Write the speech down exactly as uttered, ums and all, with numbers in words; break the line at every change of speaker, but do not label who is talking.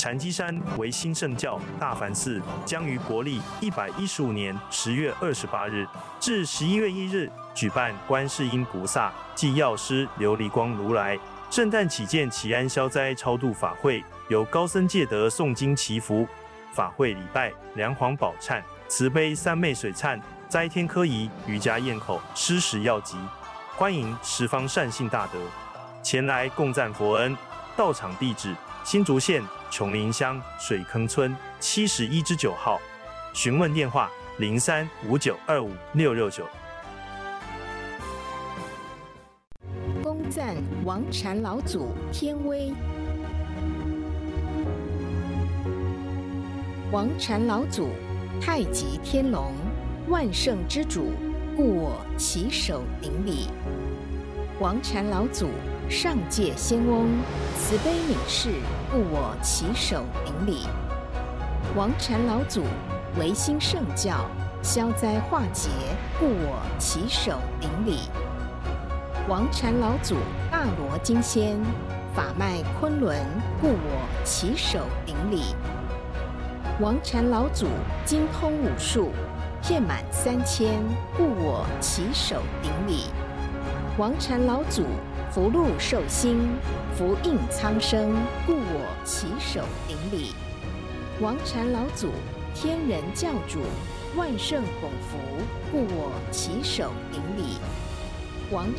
禅机山为新圣教大梵寺将于国历一百一十五年十月二十八日至十一月一日举办观世音菩萨暨药师琉璃光如来圣诞祈见祈安消灾超度法会，由高僧戒德诵经祈福，法会礼拜梁皇宝忏、慈悲三昧水忏、斋天科仪、瑜伽咽口、施食药集，欢迎十方善信大德前来共赞佛恩。到场地址：新竹县琼林乡水坑村七十一之九号，询问电话：零三五九二五六六九。
恭赞王禅老祖天威。王禅老祖，太极天龙，万圣之主，故我起手顶礼。王禅老祖，上界仙翁，慈悲悯视，故我起手顶礼。王禅老祖，维新圣教，消灾化解，故我起手顶礼。王禅老祖，大罗金仙，法脉昆仑，故我起手顶礼。王禅老祖，精通武术，遍满三千，故我起手顶礼。王禅老祖，福禄寿星，福应苍生，故我起手顶礼。王禅老祖，天人教主，万圣拱福，故我起手顶礼。王